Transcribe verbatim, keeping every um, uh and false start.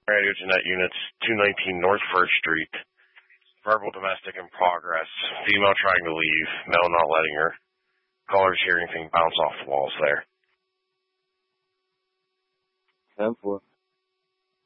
Radio Jeanette units, two nineteen North First Street. Verbal domestic in progress. Female trying to leave. Male not letting her. Callers hearing anything bounce off the walls there. ten four.